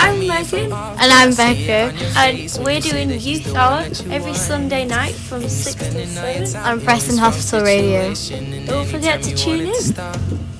I'm Megan. And I'm Becca. And we're doing Youth Hour every Sunday night from 6 to 7 on Preston Hospital Radio. Don't forget to tune in.